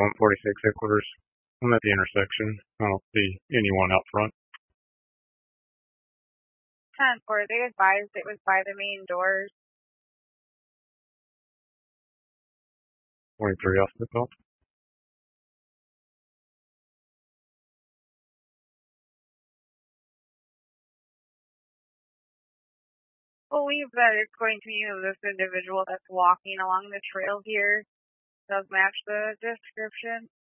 46 headquarters. I'm at the intersection. I don't see anyone out front. 10-4, they advised it was by the main doors. 23 off the call. Believe that it's going to be this individual that's walking along the trail here. Does match the description.